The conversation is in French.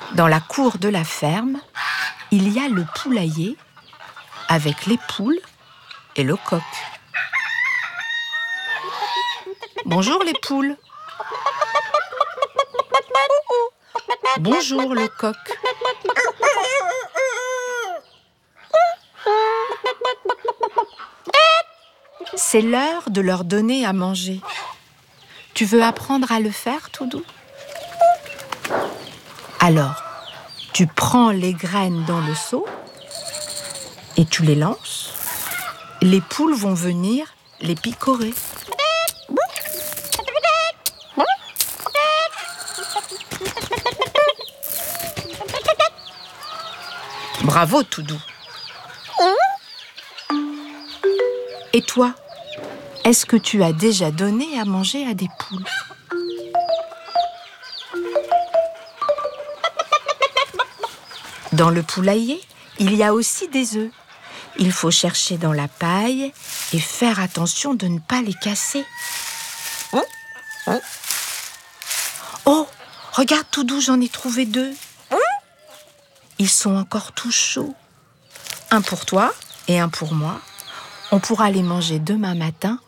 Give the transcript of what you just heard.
Dans la cour de la ferme, il y a le poulailler avec les poules et le coq. Bonjour les poules. Bonjour le coq. C'est l'heure de leur donner à manger. Tu veux apprendre à le faire, Toudou ? Alors, tu prends les graines dans le seau et tu les lances. Les poules vont venir les picorer. Bravo, Toudou. Et toi, est-ce que tu as déjà donné à manger à des poules ? Dans le poulailler, il y a aussi des œufs. Il faut chercher dans la paille et faire attention de ne pas les casser. Oh, regarde Toudou, j'en ai trouvé 2. Ils sont encore tout chauds. Un pour toi et un pour moi. On pourra les manger demain matin